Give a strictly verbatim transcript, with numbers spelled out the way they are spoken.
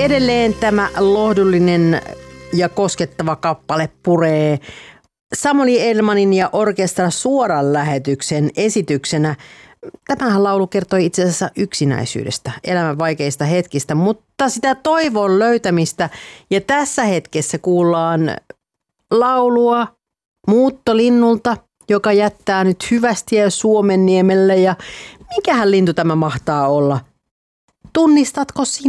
Edelleen tämä lohdullinen ja koskettava kappale puree Samuli Elmanin ja orkestra suoran lähetyksen esityksenä. Tämähän laulu kertoi itse asiassa yksinäisyydestä, elämän vaikeista hetkistä, mutta sitä toivon löytämistä. Ja tässä hetkessä kuullaan laulua muuttolinnulta, joka jättää nyt hyvästiä Suomenniemelle. Ja mikähän lintu tämä mahtaa olla? Tunnistatko sinä?